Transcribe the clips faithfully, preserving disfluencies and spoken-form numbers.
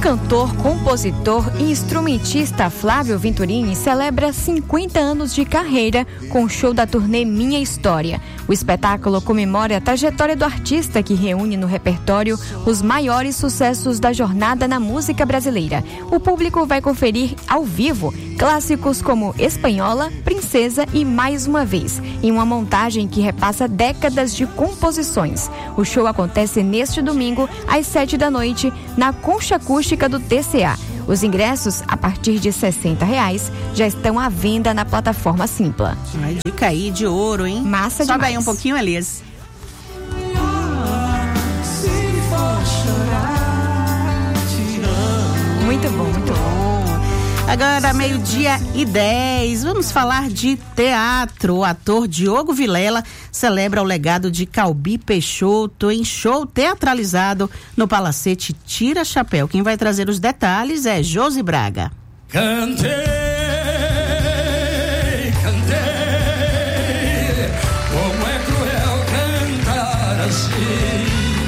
cantor, compositor e instrumentista Flávio Venturini celebra cinquenta anos de carreira com o show da turnê Minha História. O espetáculo comemora a trajetória do artista, que reúne no repertório os maiores sucessos da jornada na música brasileira. O público vai conferir ao vivo clássicos como Espanhola, Princesa e Mais Uma Vez, em uma montagem que repassa décadas de composições. O show acontece neste domingo, às sete da noite, na Concha Acústica do T C A. Os ingressos, a partir de sessenta reais, já estão à venda na plataforma Simpla. Ai, dica aí de ouro, hein? Massa demais. Sobe aí um pouquinho, Elias. Muito bom, muito bom. Agora, meio-dia e dez, vamos falar de teatro. O ator Diogo Vilela celebra o legado de Calbi Peixoto em show teatralizado no Palacete Tira Chapéu. Quem vai trazer os detalhes é Josi Braga. Cantei, cantei, como é cruel cantar assim.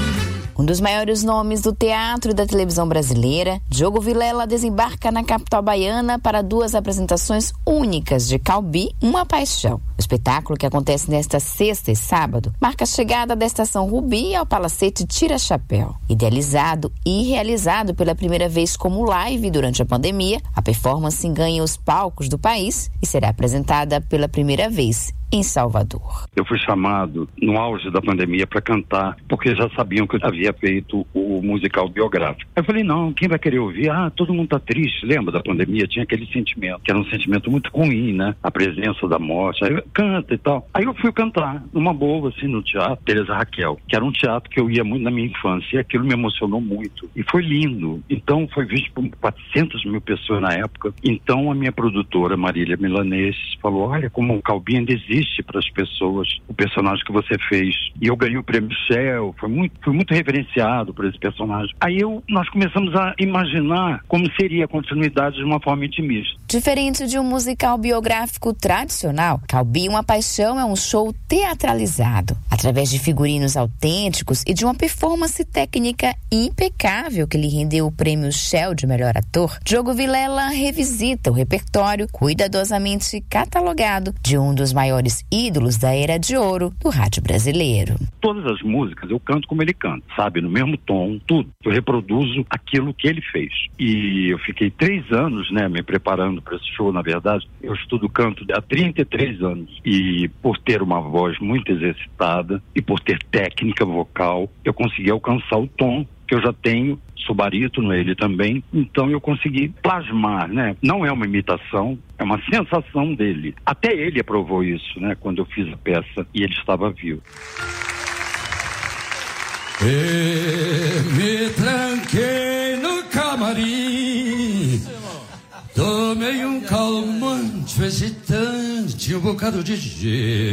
Um dos maiores nomes do teatro e da televisão brasileira, Diogo Vilela desembarca na capital baiana para duas apresentações únicas de Calbi, Uma Paixão. O espetáculo, que acontece nesta sexta e sábado, marca a chegada da Estação Rubi ao Palacete Tira Chapéu. Idealizado e realizado pela primeira vez como live durante a pandemia, a performance ganha os palcos do país e será apresentada pela primeira vez em Salvador. Eu fui chamado no auge da pandemia para cantar, porque já sabiam que eu havia feito o musical biográfico. Eu falei, não, quem vai querer ouvir? Ah, todo mundo tá triste, lembra da pandemia? Tinha aquele sentimento, que era um sentimento muito ruim, né? A presença da morte, aí eu, canta e tal. Aí eu fui cantar, numa boa, assim, no teatro Teresa Raquel, que era um teatro que eu ia muito na minha infância, e aquilo me emocionou muito. E foi lindo. Então, foi visto por quatrocentas mil pessoas na época. Então, a minha produtora, Marília Milanês, falou, olha, como o Calbi ainda existe para as pessoas, o personagem que você fez. E eu ganhei o prêmio Shell, foi muito, fui muito reverenciado por esse personagem. Aí eu, nós começamos a imaginar como seria a continuidade de uma forma intimista. Diferente de um musical biográfico tradicional, Calbi Uma Paixão é um show teatralizado, através de figurinos autênticos e de uma performance técnica impecável que lhe rendeu o prêmio Shell de melhor ator. Diogo Vilela revisita o repertório cuidadosamente catalogado de um dos maiores ídolos da era de ouro do rádio brasileiro. Todas as músicas eu canto como ele canta, sabe? No mesmo tom, tudo. Eu reproduzo aquilo que ele fez. E eu fiquei três anos, né, me preparando para esse show, na verdade. Eu estudo canto há trinta e três anos. E por ter uma voz muito exercitada e por ter técnica vocal, eu consegui alcançar o tom que eu já tenho, sou barítono, ele também, então eu consegui plasmar, né? Não é uma imitação, é uma sensação dele. Até ele aprovou isso, né? Quando eu fiz a peça e ele estava vivo. E me tranquei no camarim, tomei um calmante excitante, um bocado de gelo.